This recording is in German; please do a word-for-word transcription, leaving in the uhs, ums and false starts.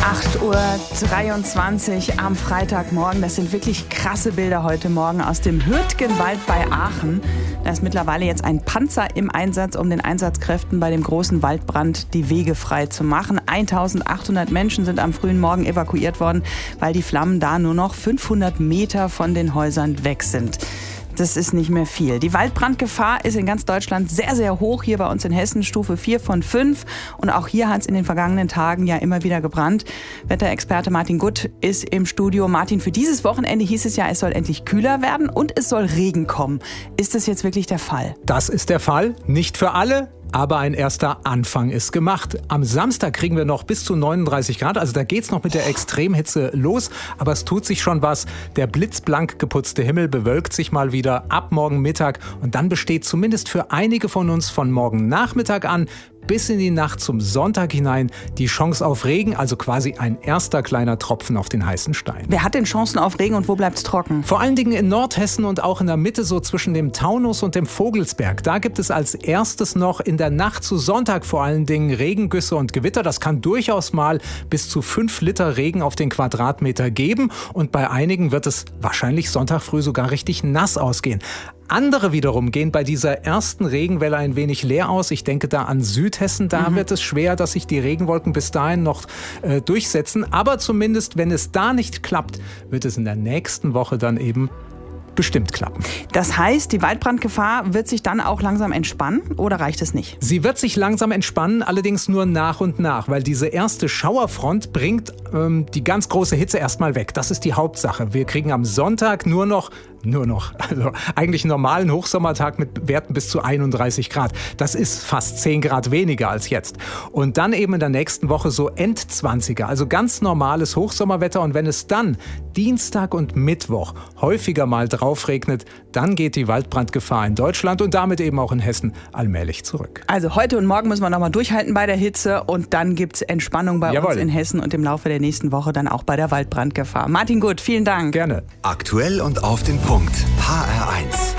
acht Uhr dreiundzwanzig am Freitagmorgen. Das sind wirklich krasse Bilder heute Morgen aus dem Hürtgenwald bei Aachen. Da ist mittlerweile jetzt ein Panzer im Einsatz, um den Einsatzkräften bei dem großen Waldbrand die Wege frei zu machen. eintausendachthundert Menschen sind am frühen Morgen evakuiert worden, weil die Flammen da nur noch fünfhundert Meter von den Häusern weg sind. Das ist nicht mehr viel. Die Waldbrandgefahr ist in ganz Deutschland sehr, sehr hoch. Hier bei uns in Hessen Stufe vier von fünf. Und auch hier hat es in den vergangenen Tagen ja immer wieder gebrannt. Wetterexperte Martin Gutt ist im Studio. Martin, für dieses Wochenende hieß es ja, es soll endlich kühler werden und es soll Regen kommen. Ist das jetzt wirklich der Fall? Das ist der Fall. Nicht für alle. Aber ein erster Anfang ist gemacht. Am Samstag kriegen wir noch bis zu neununddreißig Grad. Also da geht's noch mit der Extremhitze los. Aber es tut sich schon was. Der blitzblank geputzte Himmel bewölkt sich mal wieder ab morgen Mittag. Und dann besteht zumindest für einige von uns von morgen Nachmittag an bis in die Nacht zum Sonntag hinein die Chance auf Regen, also quasi ein erster kleiner Tropfen auf den heißen Stein. Wer hat denn Chancen auf Regen und wo bleibt's trocken? Vor allen Dingen in Nordhessen und auch in der Mitte, so zwischen dem Taunus und dem Vogelsberg. Da gibt es als erstes noch in der Nacht zu Sonntag vor allen Dingen Regengüsse und Gewitter. Das kann durchaus mal bis zu fünf Liter Regen auf den Quadratmeter geben. Und bei einigen wird es wahrscheinlich Sonntag früh sogar richtig nass ausgehen. Andere wiederum gehen bei dieser ersten Regenwelle ein wenig leer aus. Ich denke da an Südhessen. Da mhm. wird es schwer, dass sich die Regenwolken bis dahin noch äh, durchsetzen. Aber zumindest, wenn es da nicht klappt, wird es in der nächsten Woche dann eben bestimmt klappen. Das heißt, die Waldbrandgefahr wird sich dann auch langsam entspannen oder reicht es nicht? Sie wird sich langsam entspannen, allerdings nur nach und nach, weil diese erste Schauerfront bringt ähm, die ganz große Hitze erstmal weg. Das ist die Hauptsache. Wir kriegen am Sonntag nur noch Nur noch, also eigentlich einen normalen Hochsommertag mit Werten bis zu einunddreißig Grad. Das ist fast zehn Grad weniger als jetzt. Und dann eben in der nächsten Woche so Endzwanziger, also ganz normales Hochsommerwetter. Und wenn es dann Dienstag und Mittwoch häufiger mal drauf regnet, dann geht die Waldbrandgefahr in Deutschland und damit eben auch in Hessen allmählich zurück. Also heute und morgen müssen wir noch mal durchhalten bei der Hitze und dann gibt's Entspannung bei Jawohl. uns in Hessen und im Laufe der nächsten Woche dann auch bei der Waldbrandgefahr. Martin Gutt, vielen Dank. Gerne. Aktuell und auf den Punkt. H R eins.